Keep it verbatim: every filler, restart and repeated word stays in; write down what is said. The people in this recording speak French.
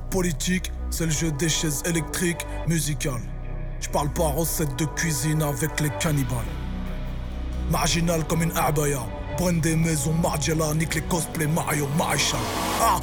politique, c'est le jeu des chaises électriques musicales. J'parle pas recette de cuisine avec les cannibales. Marginal comme une abaya, prenne des maisons Margiela, nique les cosplays Mario Maréchal. Ah,